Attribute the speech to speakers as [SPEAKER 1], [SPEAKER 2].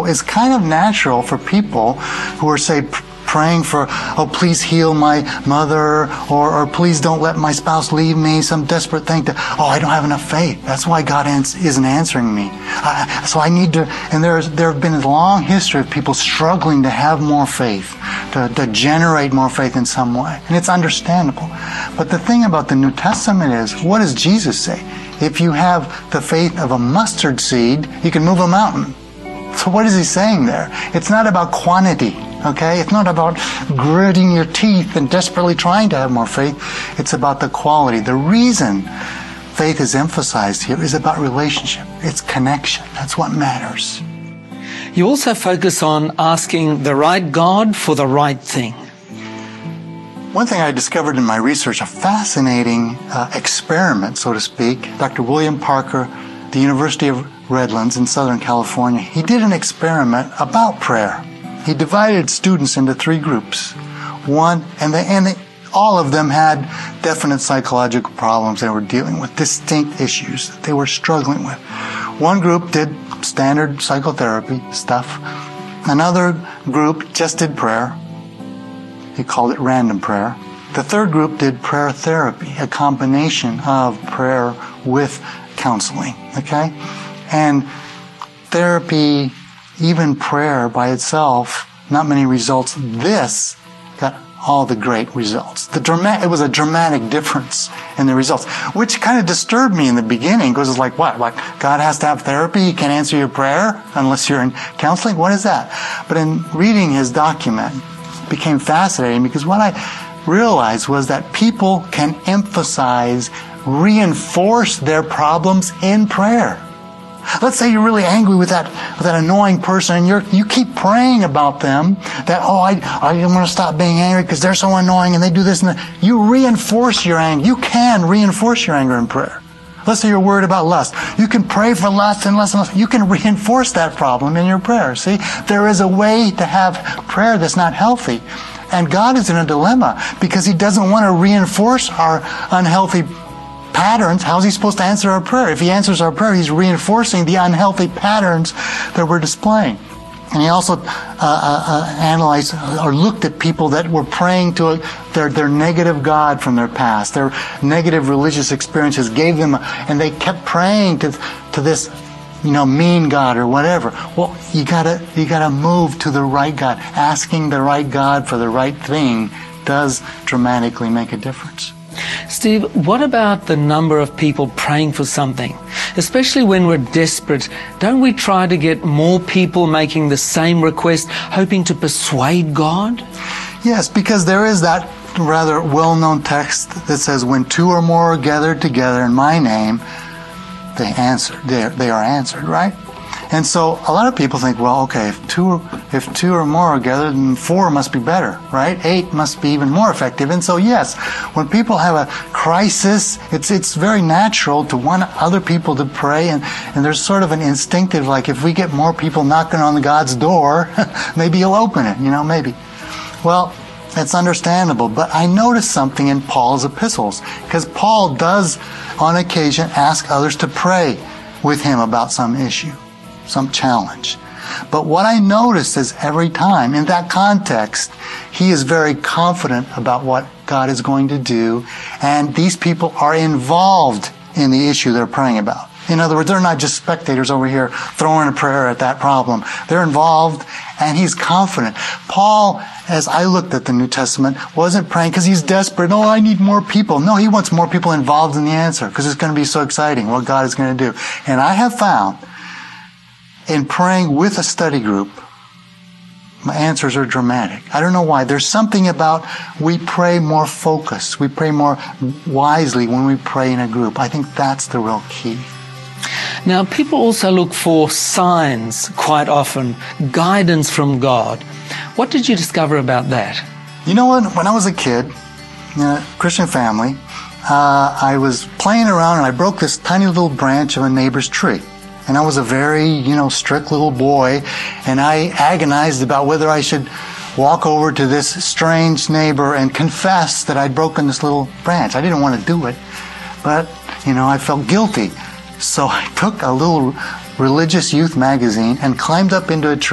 [SPEAKER 1] It's kind of natural for people who are, say, praying for, oh, please heal my mother, or please don't let my spouse leave me, some desperate thing to, oh, I don't have enough faith. That's why God isn't answering me. So I need to, and there have been a long history of people struggling to have more faith, to generate more faith in some way. And it's understandable. But the thing about the New Testament is, what does Jesus say? If you have the faith of a mustard seed, you can move a mountain. So what is he saying there? It's not about quantity. Okay? It's not about gritting your teeth and desperately trying to have more faith. It's about the quality. The reason faith is emphasized here is about relationship. It's connection. That's what matters.
[SPEAKER 2] You also focus on asking the right God for the right thing.
[SPEAKER 1] One thing I discovered in my research, a fascinating experiment, so to speak. Dr. William Parker, the University of Redlands in Southern California, he did an experiment about prayer. He divided students into 3 groups. All of them had definite psychological problems they were dealing with, distinct issues that they were struggling with. One group did standard psychotherapy stuff. Another group just did prayer. He called it random prayer. The third group did prayer therapy, a combination of prayer with counseling. Okay? And therapy, even prayer by itself, not many results. This got all the great results. It was a dramatic difference in the results, which kind of disturbed me in the beginning, because it's like, what? Like, God has to have therapy? He can't answer your prayer unless you're in counseling? What is that? But in reading his document, it became fascinating, because what I realized was that people can reinforce their problems in prayer. Let's say you're really angry with that annoying person, and you keep praying about them, that, oh, I want to stop being angry because they're so annoying and they do this and that. You reinforce your anger. You can reinforce your anger in prayer. Let's say you're worried about lust. You can pray for lust and lust and lust. You can reinforce that problem in your prayer. See, there is a way to have prayer that's not healthy. And God is in a dilemma, because He doesn't want to reinforce our unhealthy patterns. How is He supposed to answer our prayer? If He answers our prayer, He's reinforcing the unhealthy patterns that we're displaying. And He also analyzed or looked at people that were praying to their negative God from their past, their negative religious experiences gave them, and they kept praying to this, mean God or whatever. Well, you gotta move to the right God. Asking the right God for the right thing does dramatically make a difference.
[SPEAKER 2] Steve, what about the number of people praying for something? Especially when we're desperate, don't we try to get more people making the same request, hoping to persuade God?
[SPEAKER 1] Yes, because there is that rather well-known text that says, when 2 or more are gathered together in my name, they are answered, right? And so a lot of people think, well, okay, if two or more are gathered, then 4 must be better, right? 8 must be even more effective. And so, yes, when people have a crisis, it's very natural to want other people to pray, and there's sort of an instinctive, like, if we get more people knocking on God's door, maybe He'll open it, maybe. Well, it's understandable, but I noticed something in Paul's epistles, because Paul does, on occasion, ask others to pray with him about some issue, some challenge. But what I noticed is every time, in that context, he is very confident about what God is going to do, and these people are involved in the issue they're praying about. In other words, they're not just spectators over here throwing a prayer at that problem. They're involved, and he's confident. Paul, as I looked at the New Testament, wasn't praying because he's desperate. Oh, I need more people. No, he wants more people involved in the answer, because it's going to be so exciting what God is going to do. And I have found, in praying with a study group, my answers are dramatic. I don't know why. There's something about we pray more focused. We pray more wisely when we pray in a group. I think that's the real key.
[SPEAKER 2] Now, people also look for signs quite often, guidance from God. What did you discover about that?
[SPEAKER 1] You know what? When I was a kid, in a Christian family, I was playing around and I broke this tiny little branch of a neighbor's tree. And I was a very, strict little boy, and I agonized about whether I should walk over to this strange neighbor and confess that I'd broken this little branch. I didn't want to do it, but, I felt guilty. So I took a little religious youth magazine and climbed up into a tree